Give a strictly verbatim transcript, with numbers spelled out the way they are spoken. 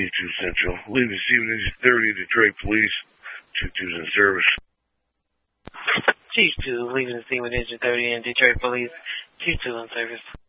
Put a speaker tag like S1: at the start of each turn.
S1: T two Central. Leaving Steven Engine thirty, Detroit Police. T two's in service.
S2: T two, leaving Steven Engine thirty and Detroit Police. T two in service.